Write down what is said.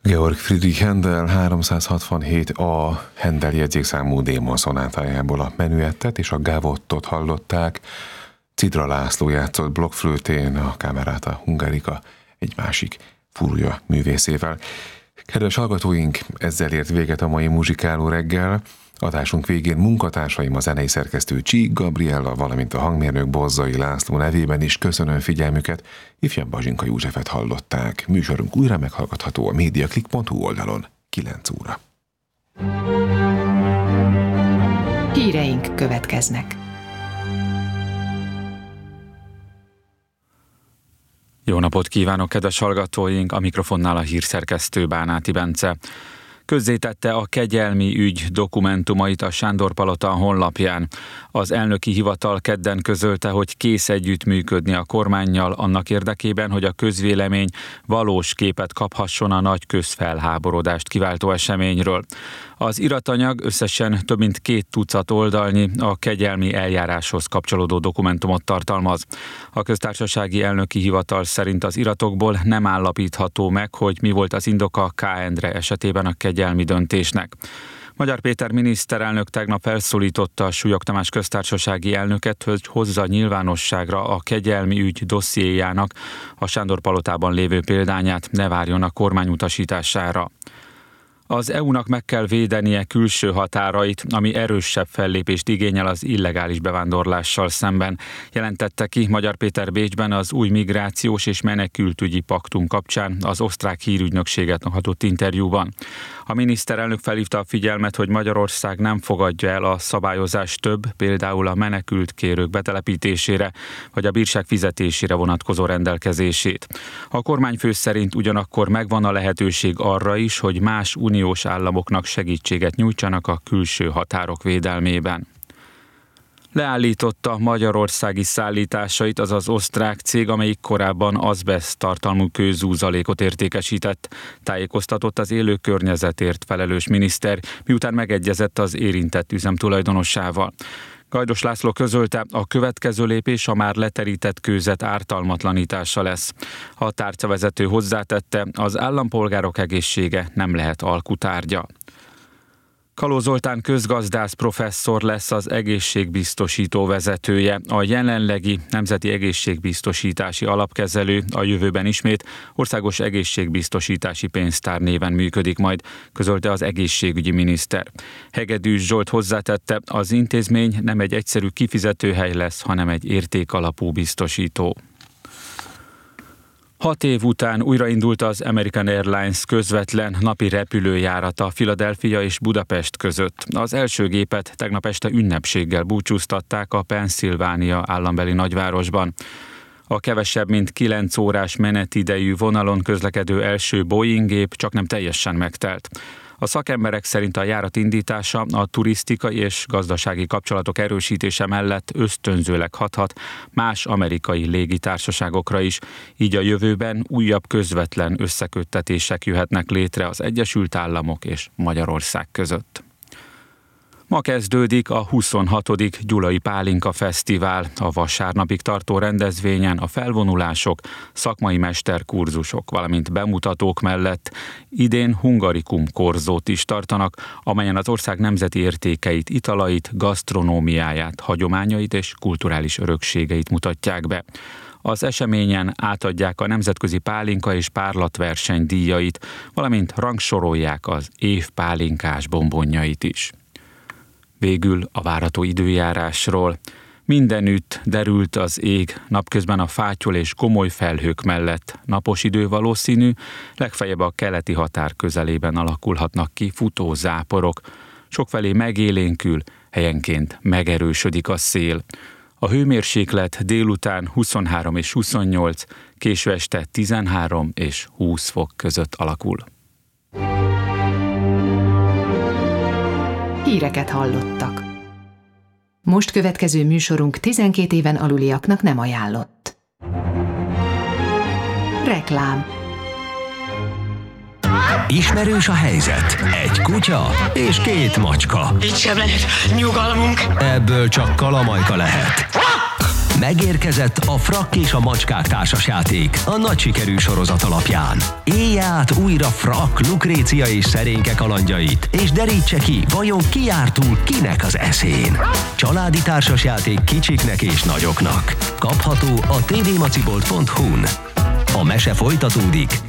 Georg Friedrich Händel 367 Händel jegyzékszámú D-moll szonátájából a menüettet és a gávottot hallották. Cidra László játszott blokkflőtén, a Camerata Hungarica egy másik furúja művészével. Kedves hallgatóink, ezzel ért véget a mai muzsikáló reggel. Adásunk végén munkatársaim, a zenei szerkesztő Csík Gabriella, valamint a hangmérnök Bozzai László nevében is köszönöm figyelmüket. Ifjabb Bazsinka Józsefet hallották. Műsorunk újra meghallgatható a mediaclick.hu oldalon 9 óra. Híreink következnek. Jó napot kívánok, kedves hallgatóink! A mikrofonnál a hírszerkesztő Bánáti Bence. Közzétette a kegyelmi ügy dokumentumait a Sándor-palota honlapján. Az elnöki hivatal kedden közölte, hogy kész együttműködni a kormánnyal annak érdekében, hogy a közvélemény valós képet kaphasson a nagy közfelháborodást kiváltó eseményről. Az iratanyag összesen több mint 2 tucat oldalnyi, a kegyelmi eljáráshoz kapcsolódó dokumentumot tartalmaz. A köztársasági elnöki hivatal szerint az iratokból nem állapítható meg, hogy mi volt az indoka K. Endre esetében a kegyelmi döntésnek. Magyar Péter miniszterelnök tegnap felszólította a Súlyog Tamás köztársasági elnöket, hogy hozza nyilvánosságra a kegyelmi ügy dossziéjának a Sándor-palotában lévő példányát, ne várjon a kormány utasítására. Az EU-nak meg kell védenie külső határait, ami erősebb fellépést igényel az illegális bevándorlással szemben, jelentette ki Magyar Péter Bécsben az új migrációs és menekültügyi paktum kapcsán az osztrák hírügynökséget adott interjúban. A miniszterelnök felhívta a figyelmet, hogy Magyarország nem fogadja el a szabályozás több, például a menekültkérők betelepítésére vagy a bírság fizetésére vonatkozó rendelkezését. A kormányfő szerint ugyanakkor megvan a lehetőség arra is, hogy más uniós államoknak segítséget nyújtsanak a külső határok védelmében. Leállította magyarországi szállításait az az osztrák cég, amelyik korábban azbeszt tartalmú kőzúzalékot értékesített, tájékoztatott az élő környezetért felelős miniszter, miután megegyezett az érintett üzem tulajdonosával. Gajdos László közölte, a következő lépés a már leterített kőzet ártalmatlanítása lesz. A tárcavezető hozzátette, az állampolgárok egészsége nem lehet alkutárgya. Kaló Zoltán közgazdász professzor lesz az egészségbiztosító vezetője. A jelenlegi Nemzeti Egészségbiztosítási Alapkezelő a jövőben ismét Országos Egészségbiztosítási Pénztár néven működik majd, közölte az egészségügyi miniszter. Hegedűs Zsolt hozzátette, az intézmény nem egy egyszerű kifizetőhely lesz, hanem egy értékalapú biztosító. 6 év után újraindult az American Airlines közvetlen napi repülőjárata Philadelphia és Budapest között. Az első gépet tegnap este ünnepséggel búcsúztatták a Pennsylvania állambeli nagyvárosban. A kevesebb mint 9 órás menetidejű vonalon közlekedő első Boeing gép csaknem teljesen megtelt. A szakemberek szerint a járat indítása a turisztikai és gazdasági kapcsolatok erősítése mellett ösztönzőleg hathat más amerikai légitársaságokra is, így a jövőben újabb közvetlen összeköttetések jöhetnek létre az Egyesült Államok és Magyarország között. Ma kezdődik a 26. Gyulai Pálinka Fesztivál. A vasárnapig tartó rendezvényen a felvonulások, szakmai mesterkurzusok, valamint bemutatók mellett idén Hungarikum korzót is tartanak, amelyen az ország nemzeti értékeit, italait, gasztronómiáját, hagyományait és kulturális örökségeit mutatják be. Az eseményen átadják a nemzetközi pálinka és párlatverseny díjait, valamint rangsorolják az év pálinkás bombonjait is. Végül a várható időjárásról. Mindenütt derült az ég, napközben a fátyol és gomoly felhők mellett napos idő valószínű, legfeljebb a keleti határ közelében alakulhatnak ki futó záporok. Sokfelé megélénkül, helyenként megerősödik a szél. A hőmérséklet délután 23 és 28, késő este 13 és 20 fok között alakul. Híreket hallottak. Most következő műsorunk 12 éven aluliaknak nem ajánlott. Reklám. Ismerős a helyzet. Egy kutya és 2 macska. Itt sem lehet nyugalmunk. Ebből csak kalamajka lehet. Megérkezett a Frakk és a macskák társasjáték a nagy sikerű sorozat alapján. Élje át újra Frakk, Lukrécia és Szerénke kalandjait, és derítse ki, vajon ki jár túl kinek az eszén. Családi társasjáték kicsiknek és nagyoknak. Kapható a tvmacibolt.hu-n. A mese folytatódik